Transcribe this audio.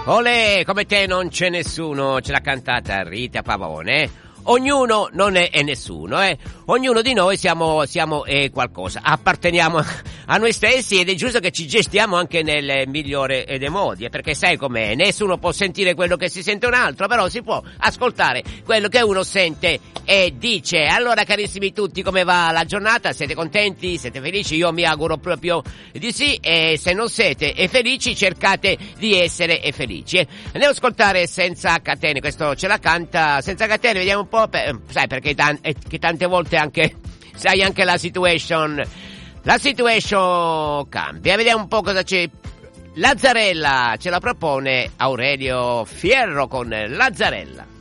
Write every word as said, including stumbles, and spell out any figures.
Olè, come te non c'è nessuno, ce l'ha cantata Rita Pavone, eh? Ognuno non è, è nessuno, eh? Ognuno di noi siamo, siamo eh, qualcosa, apparteniamo a noi stessi ed è giusto che ci gestiamo anche nel migliore dei modi, eh? Perché sai com'è, nessuno può sentire quello che si sente un altro, però si può ascoltare quello che uno sente e dice. Allora carissimi tutti, come va la giornata? Siete contenti? Siete felici? Io mi auguro proprio di sì, e se non siete felici cercate di essere felici, eh? Andiamo ad ascoltare Senza Catene, questo ce la canta Senza Catene, vediamo un po', per, sai perché tan- che tante volte anche, sai anche la situation, la situation cambia, vediamo un po' cosa c'è. Lazzarella ce la propone Aurelio Fierro con Lazzarella.